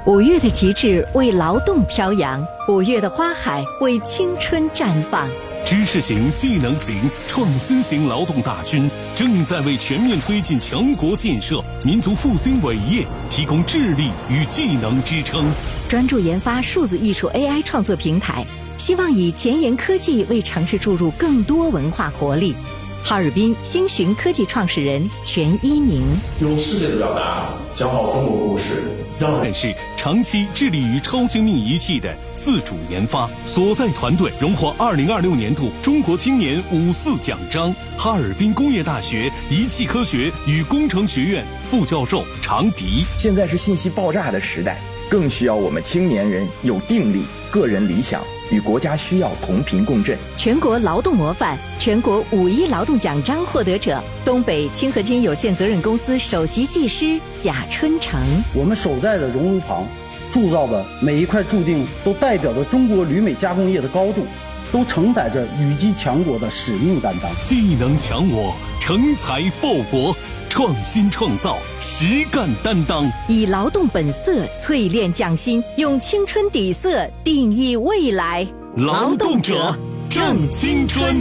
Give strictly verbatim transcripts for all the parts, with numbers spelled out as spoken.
五月的极致为劳动飘扬，五月的花海为青春绽放。 知识型、技能型、创新型劳动大军正在为全面推进强国建设、民族复兴伟业提供智力与技能支撑。 专注研发数字艺术 A I 创作平台，希望以前沿科技为城市注入更多文化活力。哈尔滨星寻科技创始人全一鸣， 用世界的表达讲好中国故事，让但是长期致力于超精密仪器的自主研发，所在团队荣获二零二六年度中国青年五四奖章。哈尔滨工业大学仪器科学与工程学院副教授常迪， 现在是信息爆炸的时代，更需要我们青年人有定力、个人理想，与国家需要同频共振。 全国劳动模范、全国五一劳动奖章获得者，东北清合金有限责任公司首席技师贾春成。 我们守在的熔炉旁铸造的每一块铸锭，都代表着中国铝镁加工业的高度，都承载着羽击强国的使命担当。 技能强我，成才报国，创新创造，实干担当， 以劳动本色淬炼匠心，用青春底色定义未来。 劳动者正青春。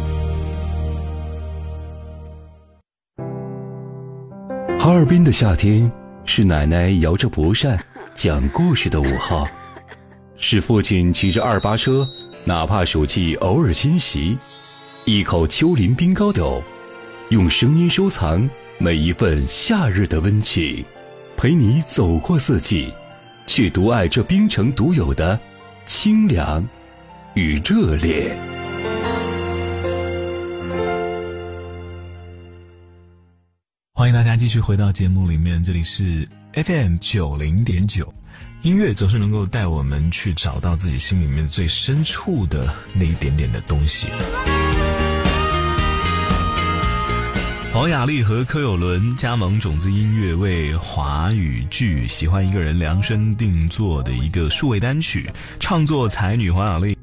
哈尔滨的夏天，是奶奶摇着蒲扇讲故事的午后，是父亲骑着二八车，哪怕暑气偶尔侵袭，一口丘陵冰糕斗，用声音收藏每一份夏日的温情，陪你走过四季，去独爱这冰城独有的清凉与热烈。 欢迎大家继续回到节目里面，这里是 F M 九零点九，音乐总是能够带我们去找到自己心里面最深处的那一点点的东西。黄雅莉和柯有伦加盟种子音乐，为华语剧《喜欢一个人》量身定做的一个数位单曲，唱作才女黄雅莉